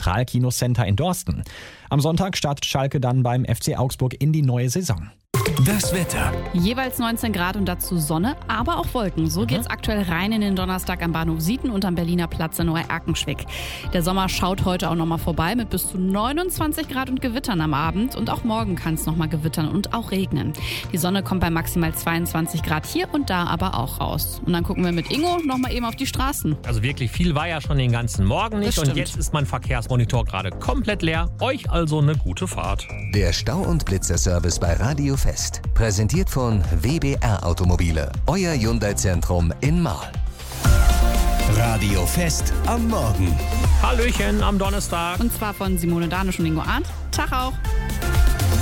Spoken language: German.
Zentralkinocenter in Dorsten. Am Sonntag startet Schalke dann beim FC Augsburg in die neue Saison. Das Wetter. Jeweils 19 Grad und dazu Sonne, aber auch Wolken. So geht's aktuell rein in den Donnerstag am Bahnhof Sieten und am Berliner Platz in Neu-Erkenschwick. Der Sommer schaut heute auch nochmal vorbei mit bis zu 29 Grad und Gewittern am Abend. Und auch morgen kann es nochmal gewittern und auch regnen. Die Sonne kommt bei maximal 22 Grad hier und da aber auch raus. Und dann gucken wir mit Ingo nochmal eben auf die Straßen. Also wirklich viel war ja schon den ganzen Morgen nicht. Und jetzt ist mein Verkehrsmonitor gerade komplett leer. Euch also eine gute Fahrt. Der Stau- und Blitzerservice bei Radio Fest. Präsentiert von WBR Automobile. Euer Hyundai-Zentrum in Marl. Radio Fest am Morgen. Hallöchen am Donnerstag. Und zwar von Simone Danisch und Ingo Arndt. Tag auch.